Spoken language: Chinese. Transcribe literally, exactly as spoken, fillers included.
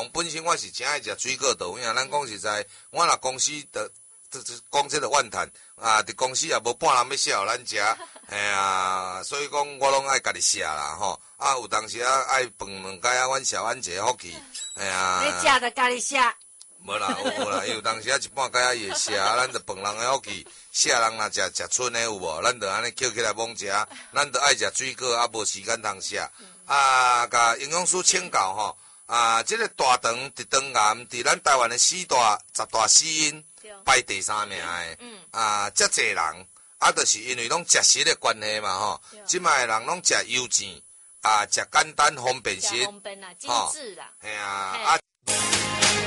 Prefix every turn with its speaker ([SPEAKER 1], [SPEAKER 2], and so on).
[SPEAKER 1] 讲本身我是真爱食水果豆，因为咱讲实在，我若公司的讲这个怨叹啊，伫公司也无半人要写互咱食，哎呀，所以讲我拢爱家己写啦吼。啊，有当时啊爱饭两解啊，阮写阮一个福气，哎呀。
[SPEAKER 2] 你食着家己写。
[SPEAKER 1] 无啦，有啦，有当时啊一半解啊伊会写，咱着饭人的福气，写人若食食剩的有无？咱着安尼捡起来猛食，咱着爱食水果，啊无时间通写。啊，甲营养师请教吼，啊，即、這个大肠直肠癌伫咱台湾的四大十大死因排第三名的，嗯、啊，遮济人啊，就是因为拢食食的关系嘛吼，即卖人拢食油煎，啊，食简单方便食，
[SPEAKER 2] 方便啦，精致啦，
[SPEAKER 1] 嘿啊啊。